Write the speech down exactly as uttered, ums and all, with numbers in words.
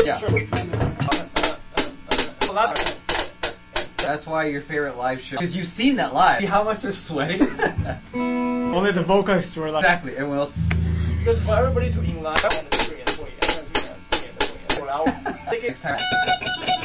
Yeah. That's why your favorite live show. Because you've seen that live. See how much they're sweating? Only the vocalists were like... Exactly. Everyone else... Because for everybody to in line, next time.